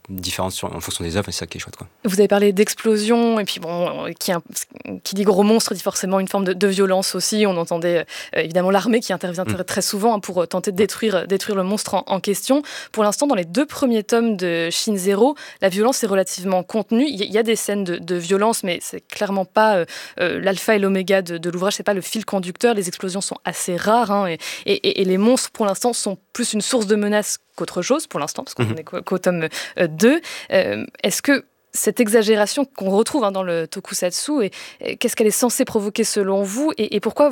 différentes en fonction des œuvres, et c'est ça qui est chouette, quoi. Vous avez parlé d'explosion, et puis qui dit gros monstre dit forcément une forme de violence aussi. On entendait évidemment l'armée qui intervient très souvent pour tenter de détruire le monstre en question. Pour l'instant, dans les 2 premiers tomes de Shin Zero, la violence est relativement contenue. Il y a des scènes de violence, mais c'est clairement pas l'alpha et l'oméga de l'ouvrage, c'est pas le fil conducteur. Les explosions sont assez rares, hein, et les monstres, pour l'instant, sont plus une source de menace qu'autre chose, pour l'instant, parce qu'on n'est qu'au tome 2. Est-ce que cette exagération qu'on retrouve dans le tokusatsu, qu'est-ce qu'elle est censée provoquer selon vous, et pourquoi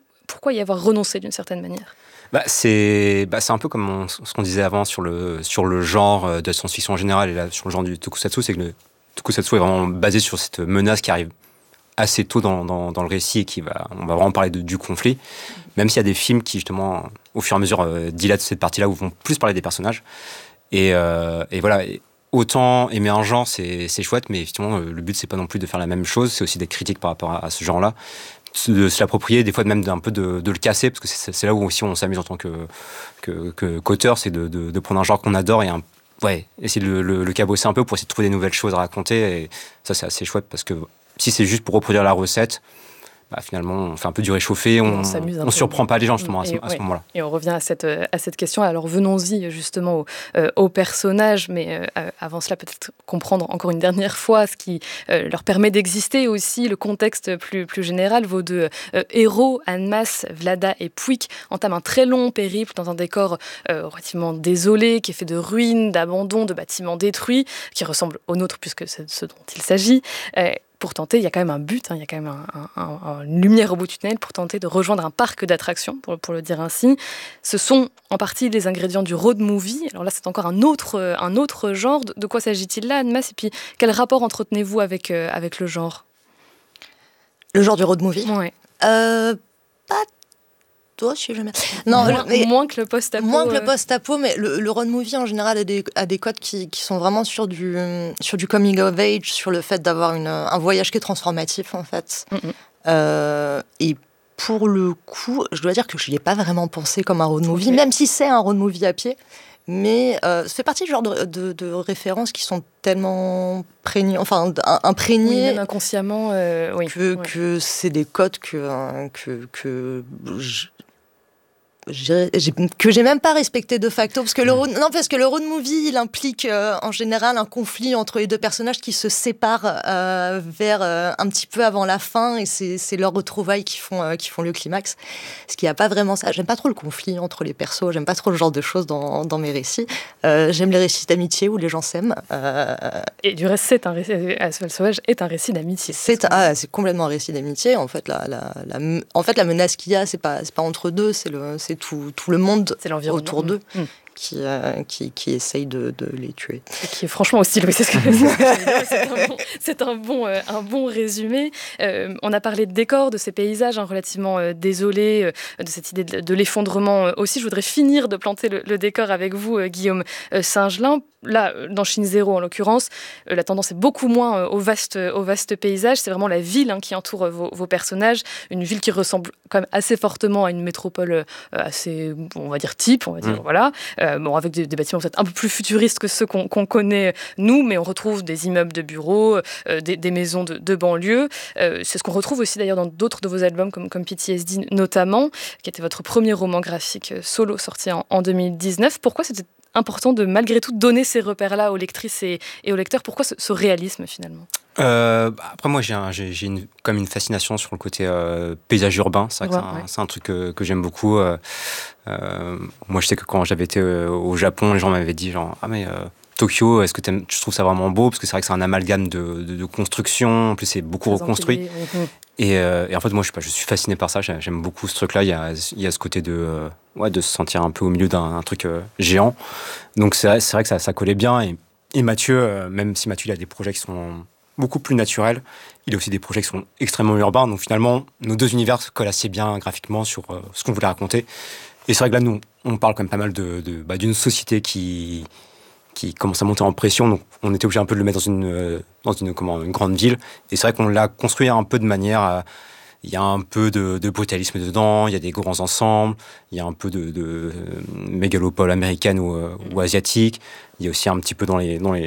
y avoir renoncé d'une certaine manière ? C'est un peu comme ce qu'on disait avant sur le genre de science-fiction en général, et là sur le genre du tokusatsu, c'est que le tokusatsu est vraiment basé sur cette menace qui arrive assez tôt dans le récit, et on va vraiment parler du conflit, même s'il y a des films qui justement au fur et à mesure dilatent cette partie-là, où vont plus parler des personnages, et voilà. Autant aimer un genre, c'est chouette, mais effectivement le but c'est pas non plus de faire la même chose, c'est aussi d'être critique par rapport à ce genre-là, de se l'approprier, des fois même d'un peu de le casser, parce que c'est là où aussi on s'amuse en tant qu'auteur, c'est de prendre un genre qu'on adore et essayer de le cabosser un peu pour essayer de trouver des nouvelles choses à raconter, et ça c'est assez chouette, parce que si c'est juste pour reproduire la recette, finalement, on fait un peu du réchauffé, on surprend pas les gens justement à ce moment-là. Et on revient à cette question. Alors venons-y justement aux personnages, mais avant cela, peut-être comprendre encore une dernière fois ce qui leur permet d'exister aussi, le contexte plus général. Vos 2 héros, Hanmas, Vlada et Puik, entament un très long périple dans un décor relativement désolé, qui est fait de ruines, d'abandons, de bâtiments détruits, qui ressemble au nôtre puisque c'est ce dont il s'agit. Pour tenter, il y a quand même un but, il y a quand même une lumière au bout du tunnel pour tenter de rejoindre un parc d'attractions, pour le dire ainsi. Ce sont en partie les ingrédients du road movie. Alors là, c'est encore un autre genre. De quoi s'agit-il là, Hanmas ? Et puis, quel rapport entretenez-vous avec le genre ? Le genre du road movie ? Ouais. Pas toi, je sais jamais. Non, moins que le post-apo. Moins que le post-apo, mais le road movie en général a des codes qui sont vraiment sur du coming of age, sur le fait d'avoir un voyage qui est transformatif en fait. Et pour le coup, je dois dire que je n'y ai pas vraiment pensé comme un road movie, même si c'est un road movie à pied. Mais ça fait partie du genre de références qui sont tellement imprégnées, même inconsciemment, que c'est des codes que j'ai même pas respecté de facto, parce que le road movie il implique en général un conflit entre les 2 personnages qui se séparent vers un petit peu avant la fin, et c'est leurs retrouvailles qui font le climax, ce qui a pas vraiment ça. J'aime pas trop le conflit entre les persos, j'aime pas trop le genre de choses dans mes récits. J'aime les récits d'amitié où les gens s'aiment, et du reste Asphalte Sauvage est un récit d'amitié. C'est complètement un récit d'amitié. En fait la menace qu'il y a, c'est pas entre 2, c'est tout le monde autour d'eux qui essaye de les tuer. Et qui est franchement hostile, oui, c'est un bon résumé. On a parlé de décors, de ces paysages relativement désolés, de cette idée de l'effondrement aussi. Je voudrais finir de planter le décor avec vous, Guillaume Singelin. Là, dans Shin Zero, en l'occurrence, la tendance est beaucoup moins au vaste paysage. C'est vraiment la ville qui entoure vos personnages. Une ville qui ressemble quand même assez fortement à une métropole assez, on va dire, type. Voilà. Avec des bâtiments peut-être un peu plus futuristes que ceux qu'on connaît, nous, mais on retrouve des immeubles de bureaux, des maisons de banlieue. C'est ce qu'on retrouve aussi d'ailleurs dans d'autres de vos albums, comme PTSD notamment, qui était votre premier roman graphique solo sorti en 2019. Pourquoi c'était important de malgré tout donner ces repères-là aux lectrices et aux lecteurs? Pourquoi ce réalisme finalement? Après moi j'ai comme une fascination sur le côté paysage urbain. C'est vrai que c'est un truc que j'aime beaucoup. Moi je sais que quand j'avais été au Japon, les gens m'avaient dit genre Tokyo, est-ce que tu trouves ça vraiment beau? Parce que c'est vrai que c'est un amalgame de construction, en plus c'est beaucoup reconstruit. Et en fait moi je suis fasciné par ça, j'aime beaucoup ce truc-là. Il y a ce côté de se sentir un peu au milieu d'un truc géant. Donc c'est vrai que ça collait bien. Et Mathieu, même si Mathieu il a des projets qui sont beaucoup plus naturels, il a aussi des projets qui sont extrêmement urbains. Donc finalement, nos 2 univers collent assez bien graphiquement sur ce qu'on voulait raconter. Et c'est vrai que là, nous, on parle quand même pas mal d'une société qui commence à monter en pression. Donc on était obligé un peu de le mettre dans une grande ville. Et c'est vrai qu'on l'a construit un peu de manière... Il y a un peu de brutalisme dedans, il y a des grands ensembles, il y a un peu de mégalopole américaine ou asiatique. Il y a aussi un petit peu dans les